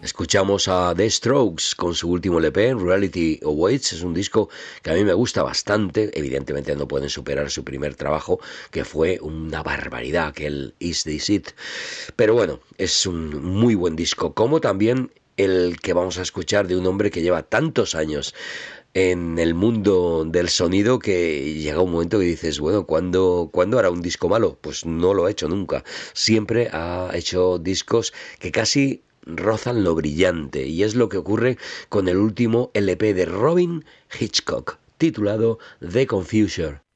Escuchamos a The Strokes con su último LP, Reality Awaits. Es un disco que a mí me gusta bastante. Evidentemente no pueden superar su primer trabajo, que fue una barbaridad, aquel Is This It. Pero bueno, es un muy buen disco, como también el que vamos a escuchar de un hombre que lleva tantos años en el mundo del sonido que llega un momento que dices, bueno, ¿cuándo hará un disco malo? Pues no lo ha hecho nunca. Siempre ha hecho discos que casi rozan lo brillante, y es lo que ocurre con el último LP de Robin Hitchcock, titulado The Confuser.